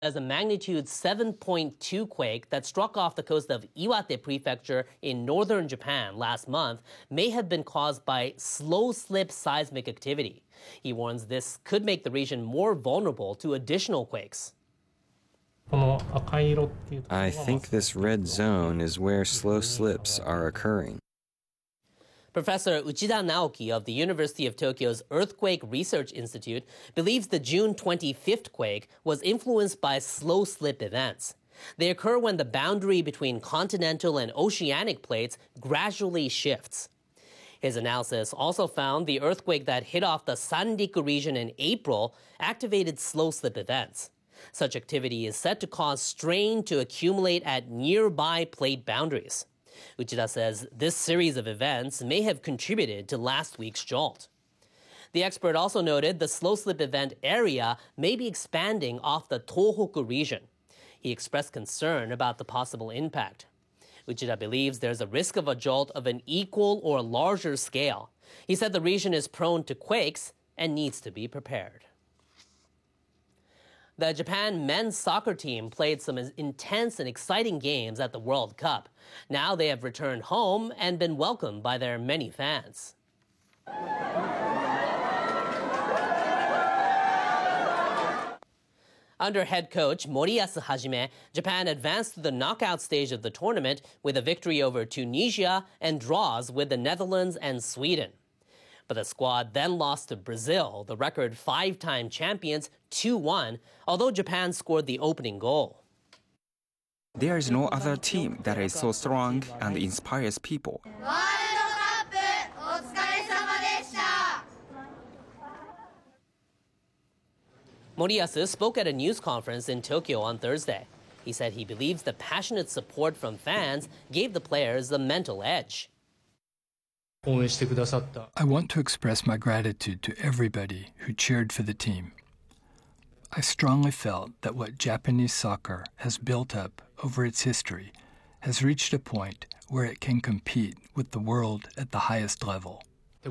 as a magnitude 7.2 quake that struck off the coast of Iwate Prefecture in northern Japan last month may have been caused by slow-slip seismic activity. He warns this could make the region more vulnerable to additional quakes. I think this red zone is where slow slips are occurring. Professor Uchida Naoki of the University of Tokyo's Earthquake Research Institute believes the June 25th quake was influenced by slow slip events. They occur when the boundary between continental and oceanic plates gradually shifts. His analysis also found the earthquake that hit off the Sanriku region in April activated slow slip events. Such activity is said to cause strain to accumulate at nearby plate boundaries. Uchida says this series of events may have contributed to last week's jolt. The expert also noted the slow slip event area may be expanding off the Tohoku region. He expressed concern about the possible impact. Uchida believes there's a risk of a jolt of an equal or larger scale. He said the region is prone to quakes and needs to be prepared. The Japan men's soccer team played some intense and exciting games at the World Cup. Now they have returned home and been welcomed by their many fans. Under head coach Moriyasu Hajime, Japan advanced to the knockout stage of the tournament with a victory over Tunisia and draws with the Netherlands and Sweden. But the squad then lost to Brazil, the record 5-time champions, 2-1, although Japan scored the opening goal. There is no other team that is so strong and inspires people. Moriyasu spoke at a news conference in Tokyo on Thursday. He said he believes the passionate support from fans gave the players a mental edge. I want to express my gratitude to everybody who cheered for the team. I strongly felt that what Japanese soccer has built up over its history has reached a point where it can compete with the world at the highest level.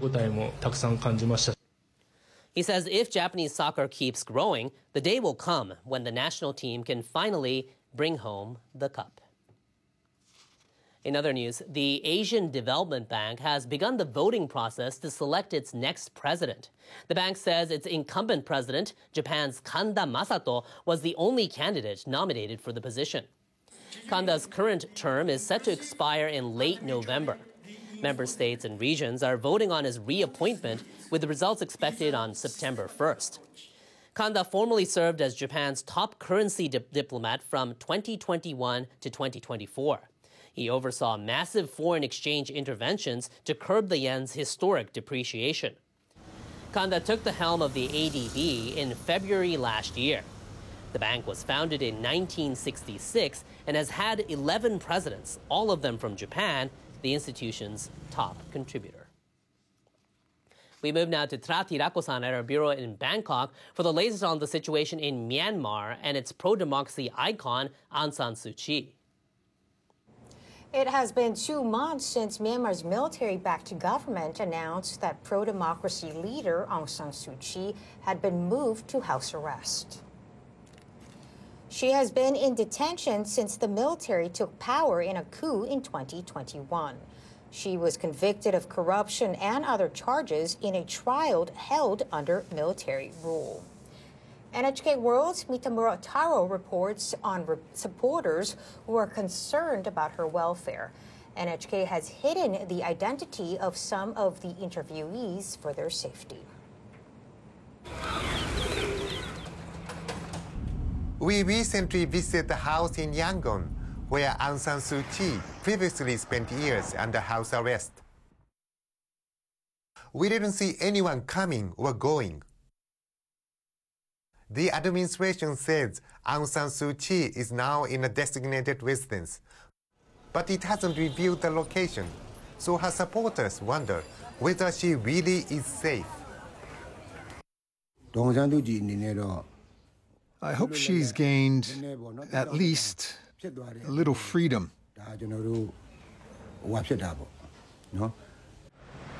He says if Japanese soccer keeps growing, the day will come when the national team can finally bring home the cup. In other news, the Asian Development Bank has begun the voting process to select its next president. The bank says its incumbent president, Japan's Kanda Masato, was the only candidate nominated for the position. Kanda's current term is set to expire in late November. Member states and regions are voting on his reappointment, with the results expected on September 1st. Kanda formerly served as Japan's top currency diplomat from 2021 to 2024. He oversaw massive foreign exchange interventions to curb the yen's historic depreciation. Kanda took the helm of the ADB in February last year. The bank was founded in 1966 and has had 11 presidents, all of them from Japan, the institution's top contributor. We move now to Trati Rako-san at our bureau in Bangkok for the latest on the situation in Myanmar and its pro-democracy icon, Aung San Suu Kyi. It has been 2 months since Myanmar's military-backed government announced that pro-democracy leader Aung San Suu Kyi had been moved to house arrest. She has been in detention since the military took power in a coup in 2021. She was convicted of corruption and other charges in a trial held under military rule. NHK World's Mitamura Taro reports on supporters who are concerned about her welfare. NHK has hidden the identity of some of the interviewees for their safety. We recently visited the house in Yangon, where Aung San Suu Kyi previously spent years under house arrest. We didn't see anyone coming or going. The administration says Aung San Suu Kyi is now in a designated residence, but it hasn't revealed the location, so her supporters wonder whether she really is safe. I hope she's gained at least a little freedom.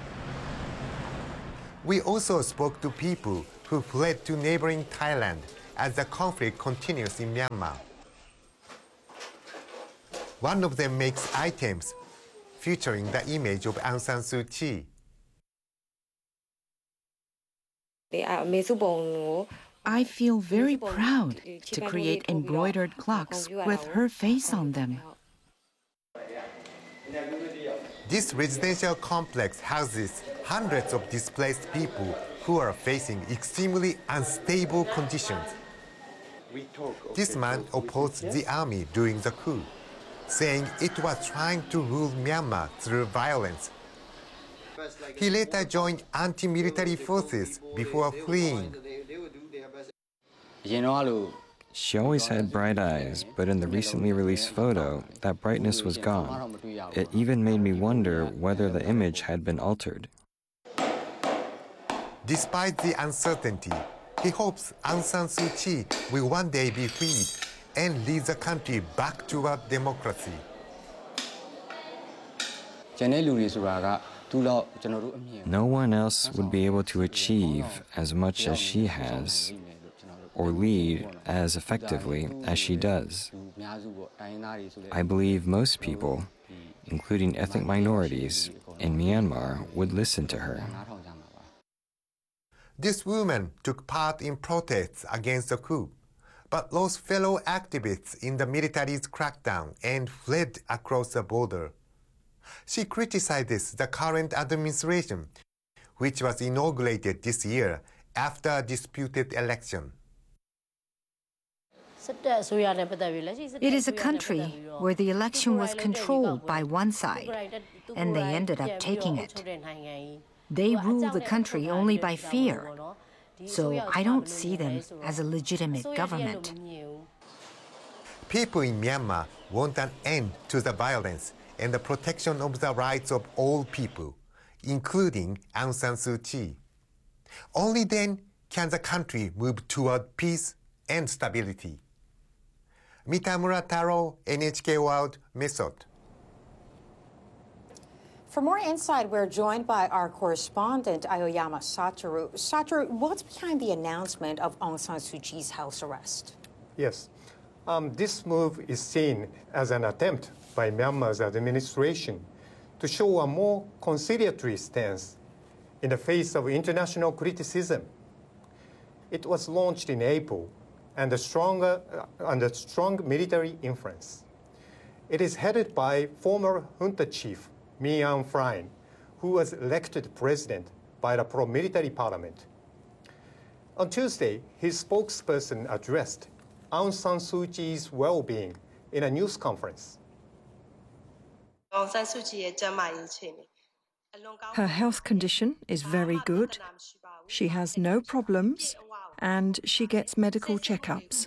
We also spoke to people who fled to neighboring Thailand as the conflict continues in Myanmar. One of them makes items featuring the image of Aung San Suu Kyi. I feel very proud to create embroidered clocks with her face on them. This residential complex houses hundreds of displaced people who are facing extremely unstable conditions. This man opposed the army during the coup, saying it was trying to rule Myanmar through violence. He later joined anti-military forces before fleeing. She always had bright eyes, but in the recently released photo, that brightness was gone. It even made me wonder whether the image had been altered. Despite the uncertainty, he hopes Aung San Suu Kyi will one day be freed and lead the country back toward democracy. No one else would be able to achieve as much as she has, or lead as effectively as she does. I believe most people, including ethnic minorities in Myanmar, would listen to her. This woman took part in protests against the coup, but lost fellow activists in the military's crackdown and fled across the border. She criticizes the current administration, which was inaugurated this year after a disputed election. It is a country where the election was controlled by one side, and they ended up taking it. They rule the country only by fear, so I don't see them as a legitimate government. People in Myanmar want an end to the violence and the protection of the rights of all people, including Aung San Suu Kyi. Only then can the country move toward peace and stability. Mitamura Taro, NHK World, Method. For more insight, we're joined by our correspondent, Aoyama Satoru. Satoru, what's behind the announcement of Aung San Suu Kyi's house arrest? Yes. This move is seen as an attempt by Myanmar's administration to show a more conciliatory stance in the face of international criticism. It was launched in April under strong military influence. It is headed by former junta chief Min Aung Hlaing, who was elected president by the pro-military parliament. On Tuesday, his spokesperson addressed Aung San Suu Kyi's well-being in a news conference. Her health condition is very good. She has no problems, and she gets medical checkups.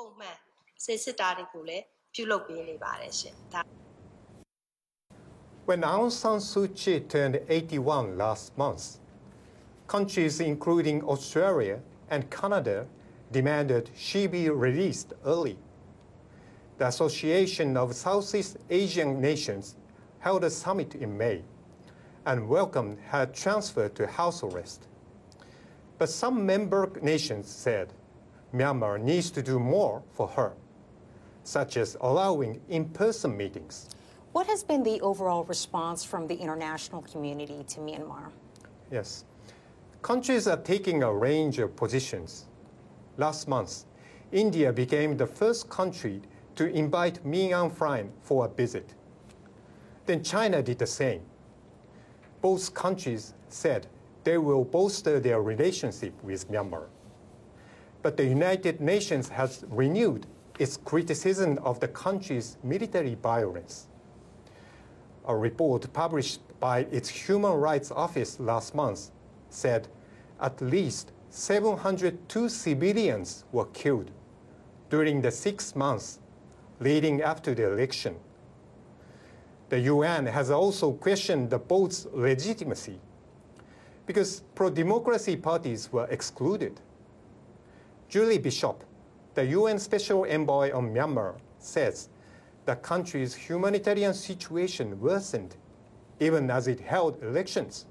When Aung San Suu Kyi turned 81 last month, countries including Australia and Canada demanded she be released early. The Association of Southeast Asian Nations held a summit in May and welcomed her transfer to house arrest. But some member nations said Myanmar needs to do more for her, such as allowing in-person meetings. What has been the overall response from the international community to Myanmar? Yes. Countries are taking a range of positions. Last month, India became the first country to invite Min Aung Hlaing for a visit. Then China did the same. Both countries said they will bolster their relationship with Myanmar. But the United Nations has renewed its criticism of the country's military violence. A report published by its Human Rights Office last month said at least 702 civilians were killed during the 6 months leading up to the election. The UN has also questioned the vote's legitimacy because pro-democracy parties were excluded. Julie Bishop, the UN Special Envoy on Myanmar, says the country's humanitarian situation worsened even as it held elections.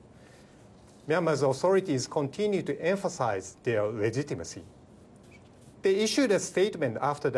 Myanmar's authorities continue to emphasize their legitimacy. They issued a statement after